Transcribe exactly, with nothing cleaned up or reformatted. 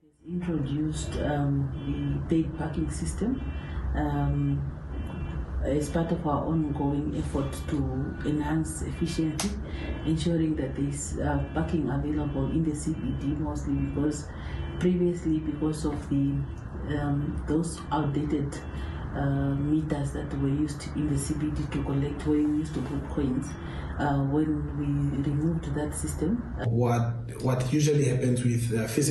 Introduced um, the paid parking system um, as part of our ongoing effort to enhance efficiency, ensuring that there is uh, parking available in the C B D, mostly because previously, because of the um, those outdated uh, meters that were used in the C B D to collect, where we used to put coins. Uh, when we removed that system, what what usually happens with uh, physical